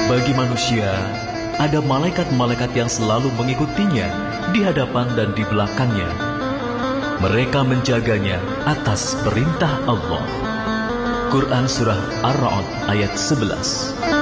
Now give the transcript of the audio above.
Bagi manusia, ada malaikat-malaikat yang selalu mengikutinya di hadapan dan di belakangnya. Mereka menjaganya atas perintah Allah. Quran Surah Ar-Ra'd ayat 11.